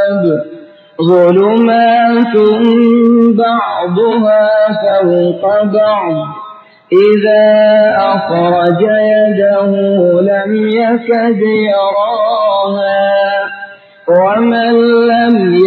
السحاب ظلمات بعضها فوق بعض إذا أخرج يده لم يكد يراها ومن لم